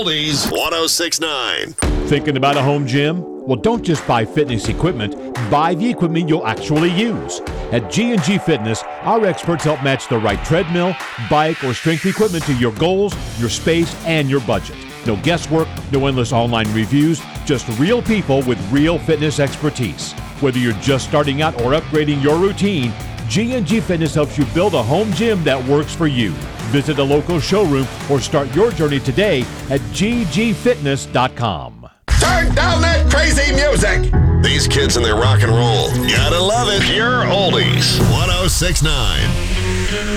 Oldies 1069. Thinking about a home gym? Well, don't just buy fitness equipment. Buy the equipment you'll actually use. At G&G Fitness, our experts help match the right treadmill, bike, or strength equipment to your goals, your space, and your budget. No guesswork, no endless online reviews, just real people with real fitness expertise. Whether you're just starting out or upgrading your routine, G&G Fitness helps you build a home gym that works for you. Visit a local showroom or start your journey today at ggfitness.com. Turn down that crazy music. These kids and their rock and roll. Gotta love it. Pure Oldies 1069.